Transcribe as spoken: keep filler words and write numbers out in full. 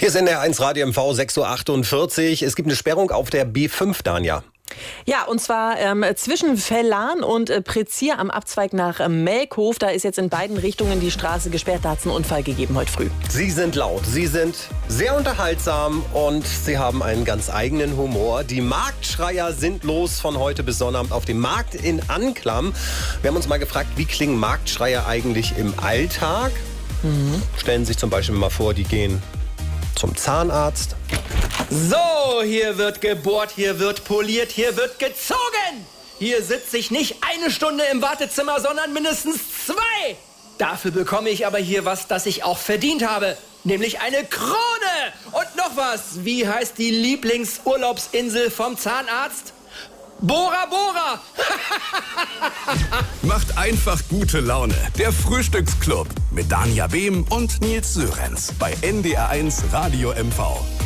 Hier ist N D R eins Radio M V, sechs Uhr achtundvierzig. Es gibt eine Sperrung auf der B fünf, Danja. Ja, und zwar ähm, zwischen Vellan und äh, Prezier am Abzweig nach äh, Melkhof. Da ist jetzt in beiden Richtungen die Straße gesperrt. Da hat es einen Unfall gegeben heute früh. Sie sind laut, Sie sind sehr unterhaltsam und Sie haben einen ganz eigenen Humor. Die Marktschreier sind los von heute bis Sonnabend auf dem Markt in Anklam. Wir haben uns mal gefragt, wie klingen Marktschreier eigentlich im Alltag? Mhm. Stellen Sie sich zum Beispiel mal vor, die gehen zum Zahnarzt. So, hier wird gebohrt, hier wird poliert, hier wird gezogen. Hier sitze ich nicht eine Stunde im Wartezimmer, sondern mindestens zwei. Dafür bekomme ich aber hier was, das ich auch verdient habe. Nämlich eine Krone. Und noch was. Wie heißt die Lieblingsurlaubsinsel vom Zahnarzt? Bora Bora. Macht einfach gute Laune. Der Frühstücksclub mit Danja Behm und Nils Sörenz bei N D R eins Radio M V.